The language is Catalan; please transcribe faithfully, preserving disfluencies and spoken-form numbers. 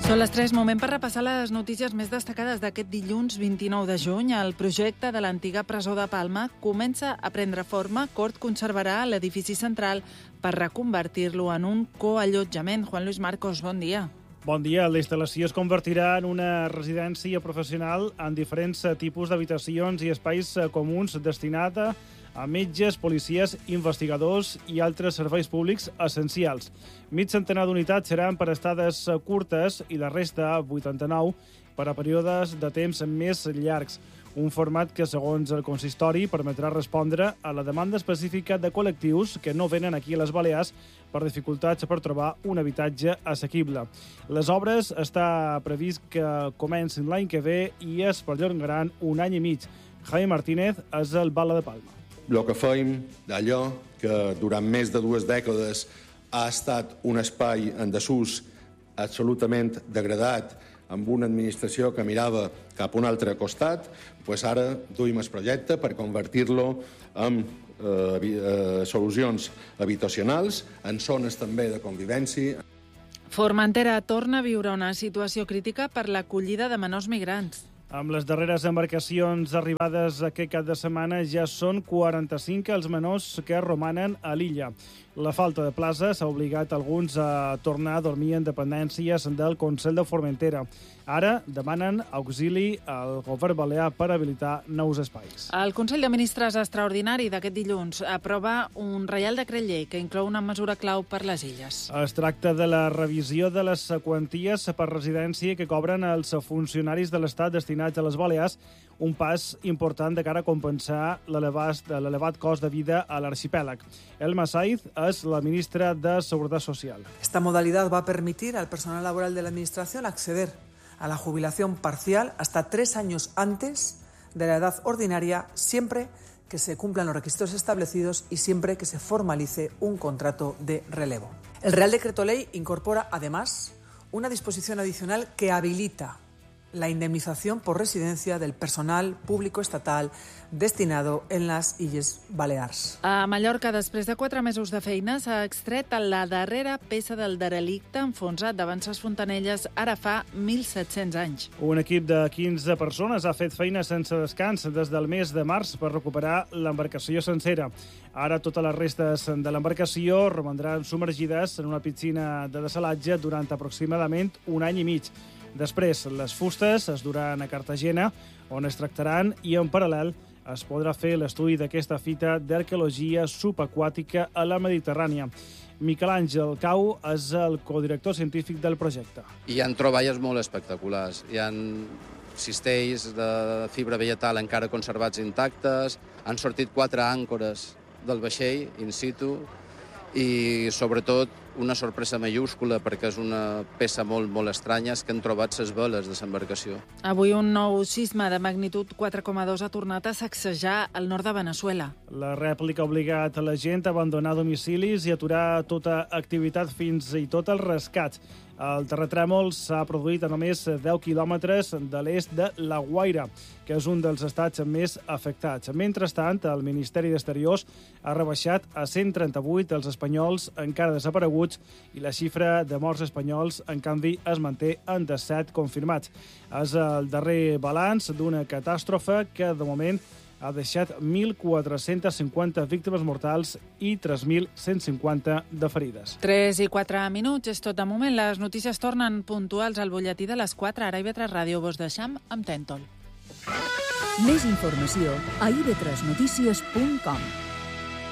Són les tres, moment per repassar les notícies més destacades d'aquest dilluns vint-i-nou de juny. El projecte de l'antiga presó de Palma comença a prendre forma. Cort conservarà l'edifici central per reconvertir-lo en un coallotjament. Juan Luis Marcos, bon dia. Bon dia. La instal·lació es convertirà en una residència professional amb diferents tipus d'habitacions i espais comuns destinada a metges, policies, investigadors i altres serveis públics essencials. Mig centenar d'unitats seran per estades curtes i la resta, vuitanta-nou, per a períodes de temps més llargs. Un format que, segons el consistori, permetrà respondre a la demanda específica de col·lectius que no venen aquí a les Balears per dificultats per trobar un habitatge assequible. Les obres està previst que comencin l'any que ve i es perllongaran un any i mig. Jaime Martínez és el Bala de Palma. El que fèiem d'allò que durant més de dues dècades ha estat un espai en desús absolutament degradat, amb una administració que mirava cap a un altre costat, doncs ara duim el projecte per convertir-lo en eh, eh, solucions habitacionals, en zones també de convivència. Formentera torna a viure una situació crítica per l'acollida de menors migrants. Amb les darreres embarcacions arribades aquest cap de setmana ja són quaranta-cinc els menors que romanen a l'illa. La falta de places ha obligat alguns a tornar a dormir en dependències del Consell de Formentera. Ara demanen auxili al govern balear per habilitar nous espais. El Consell de Ministres extraordinari d'aquest dilluns aprova un reial decret llei que inclou una mesura clau per les illes. Es tracta de la revisió de les quanties per residència que cobren els funcionaris de l'Estat destinats a les Balears, un pas important de cara a compensar l'elevat cost de vida a l'arxipèlag. Elma Saiz es la ministra de Seguridad Social. Esta modalidad va a permitir al personal laboral de la Administración acceder a la jubilación parcial hasta tres años antes de la edad ordinaria, siempre que se cumplan los requisitos establecidos y siempre que se formalice un contrato de relevo. El Real Decreto Ley incorpora, además, una disposición adicional que habilita la indemnización por residencia del personal público estatal destinado en les Illes Balears. A Mallorca, després de quatre mesos de feina, s'ha extret la darrera peça del derelicte enfonsat davant ses Fontanelles ara fa mil set-cents anys. Un equip de quinze persones ha fet feina sense descans des del mes de març per recuperar l'embarcació sencera. Ara totes les restes de l'embarcació romandran submergides en una piscina de dessalatge durant aproximadament un any i mig. Després, les fustes es duran a Cartagena, on es tractaran, i en paral·lel es podrà fer l'estudi d'aquesta fita d'arqueologia subaquàtica a la Mediterrània. Miquel Àngel Cau és el codirector científic del projecte. Hi ha troballes molt espectaculars. Hi ha cistells de fibra vegetal encara conservats intactes, han sortit quatre àncores del vaixell in situ i, sobretot, una sorpresa mayúscula, perquè és una peça molt, molt estranya, és que han trobat les veles de l'embarcació. Avui un nou sisme de magnitud quatre coma dos ha tornat a sacsejar el nord de Veneçuela. La rèplica ha obligat a la gent a abandonar domicilis i aturar tota activitat, fins i tot els rescats. El terratrèmol s'ha produït a només deu quilòmetres de l'est de La Guaira, que és un dels estats més afectats. Mentrestant, el Ministeri d'Exteriors ha rebaixat a cent trenta-vuit els espanyols encara desapareguts i la xifra de morts espanyols, en canvi, es manté en disset confirmats. És el darrer balanç d'una catàstrofe que, de moment, ha deixat mil quatre-cents cinquanta víctimes mortals i tres mil cent cinquanta de ferides. tres i quatre minuts, és tot de moment. Les notícies tornen puntuals al butlletí de les quatre. Ara a I V tres Ràdio vos deixam amb Tèntol. Més informació a i ve tres notícies punt com.